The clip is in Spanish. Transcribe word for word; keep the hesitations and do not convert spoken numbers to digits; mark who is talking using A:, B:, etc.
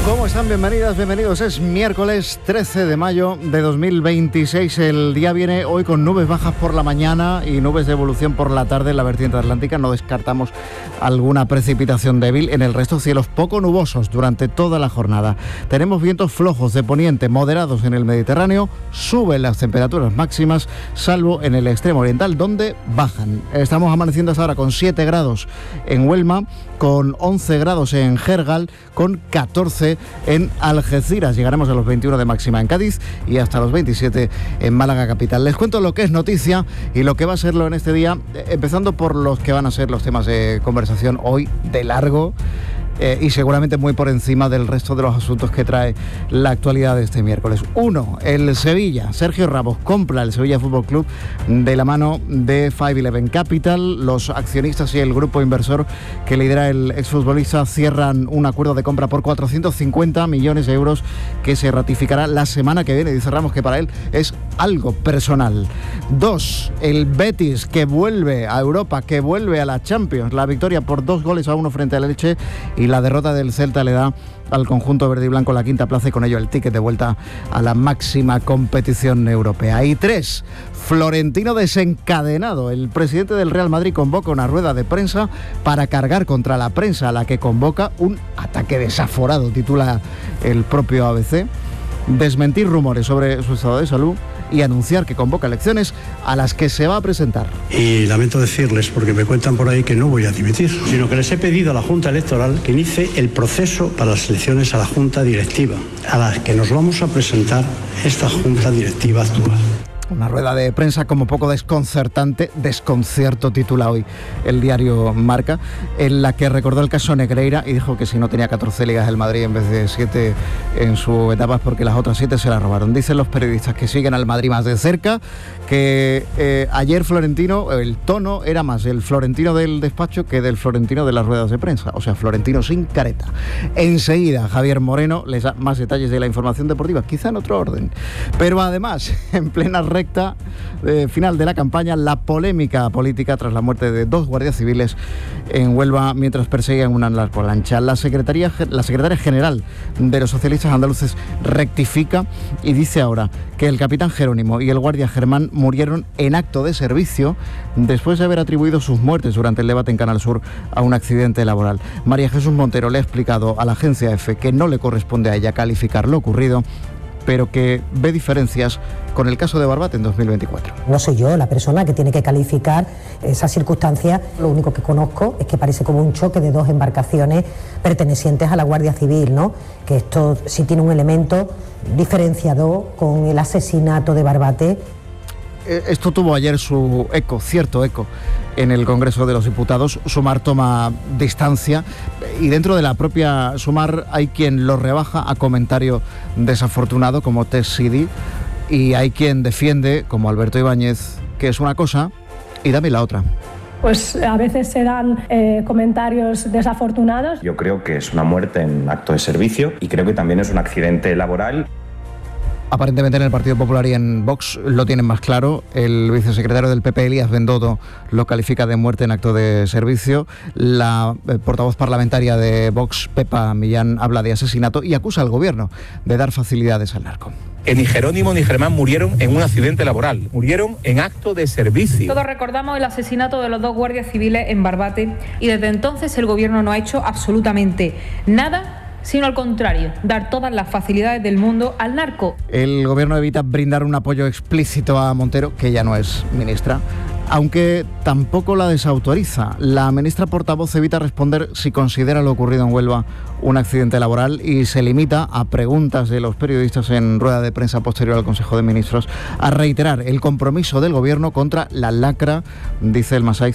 A: ¿Cómo están? Bienvenidas, bienvenidos. Es miércoles trece de mayo de dos mil veintiséis. El día viene hoy con nubes bajas por la mañana y nubes de evolución por la tarde en la vertiente atlántica. No descartamos alguna precipitación débil. En el resto, cielos poco nubosos durante toda la jornada. Tenemos vientos flojos de poniente moderados en el Mediterráneo. Suben las temperaturas máximas, salvo en el extremo oriental, donde bajan. Estamos amaneciendo hasta ahora con siete grados en Huelma, con once grados en Gergal, con catorce en Algeciras. Llegaremos a los veintiuno de máxima en Cádiz y hasta los veintisiete en Málaga capital. Les cuento lo que es noticia y lo que va a serlo en este día, empezando por los que van a ser los temas de conversación hoy de largo. Eh, y seguramente muy por encima del resto de los asuntos que trae la actualidad de este miércoles. Uno, el Sevilla. Sergio Ramos compra el Sevilla Fútbol Club de la mano de Five Eleven Capital. Los accionistas y el grupo inversor que lidera el exfutbolista cierran un acuerdo de compra por cuatrocientos cincuenta millones de euros que se ratificará la semana que viene. Dice Ramos que para él es algo personal. Dos, el Betis, que vuelve a Europa, que vuelve a la Champions. La victoria por dos goles a uno frente al Elche y la derrota del Celta le da al conjunto verde y blanco la quinta plaza y con ello el ticket de vuelta a la máxima competición europea. Y tres, Florentino desencadenado. El presidente del Real Madrid convoca una rueda de prensa para cargar contra la prensa, a la que convoca un ataque desaforado, titula el propio A B C. Desmentir rumores sobre su estado de salud y anunciar que convoca elecciones a las que se va a presentar.
B: Y lamento decirles, porque me cuentan por ahí que no voy a dimitir, sino que les he pedido a la Junta Electoral que inicie el proceso para las elecciones a la Junta Directiva, a las que nos vamos a presentar esta Junta Directiva actual.
A: Una rueda de prensa como poco desconcertante, desconcierto titula hoy el diario Marca, en la que recordó el caso Negreira y dijo que si no tenía catorce ligas el Madrid en vez de siete en su etapa es porque las otras siete se las robaron. Dicen los periodistas que siguen al Madrid más de cerca que eh, ayer Florentino, el tono era más el Florentino del despacho que del Florentino de las ruedas de prensa, o sea, Florentino sin careta. Enseguida Javier Moreno les da más detalles de la información deportiva, quizá en otro orden, pero además en plena recta eh, final de la campaña, la polémica política tras la muerte de dos guardias civiles en Huelva mientras perseguían una narcolancha. La Secretaría, la secretaria general de los socialistas andaluces rectifica y dice ahora que el capitán Jerónimo y el guardia Germán murieron en acto de servicio después de haber atribuido sus muertes durante el debate en Canal Sur a un accidente laboral. María Jesús Montero le ha explicado a la agencia EFE que no le corresponde a ella calificar lo ocurrido, pero que ve diferencias con el caso de Barbate en dos mil veinticuatro.
C: No soy yo la persona que tiene que calificar esas circunstancias. Lo único que conozco es que parece como un choque de dos embarcaciones pertenecientes a la Guardia Civil, ¿no? Que esto sí tiene un elemento diferenciador con el asesinato de Barbate.
A: Esto tuvo ayer su eco, cierto eco, en el Congreso de los Diputados. Sumar toma distancia y dentro de la propia Sumar hay quien lo rebaja a comentario desafortunado como Tess Sidi y hay quien defiende, como Alberto Ibáñez, que es una cosa y dame la otra.
D: Pues a veces se dan eh, comentarios desafortunados.
E: Yo creo que es una muerte en acto de servicio y creo que también es un accidente laboral.
A: Aparentemente en el Partido Popular y en Vox lo tienen más claro. El vicesecretario del P P, Elías Bendodo, lo califica de muerte en acto de servicio. La eh, portavoz parlamentaria de Vox, Pepa Millán, habla de asesinato y acusa al gobierno de dar facilidades al narco.
F: Que ni Jerónimo ni Germán murieron en un accidente laboral, murieron en acto de servicio.
G: Todos recordamos el asesinato de los dos guardias civiles en Barbate y desde entonces el gobierno no ha hecho absolutamente nada, sino al contrario, dar todas las facilidades del mundo al narco.
A: El gobierno evita brindar un apoyo explícito a Montero, que ya no es ministra, aunque tampoco la desautoriza. La ministra portavoz evita responder si considera lo ocurrido en Huelva un accidente laboral y se limita a preguntas de los periodistas en rueda de prensa posterior al Consejo de Ministros a reiterar el compromiso del gobierno contra la lacra, dice el Masaiz,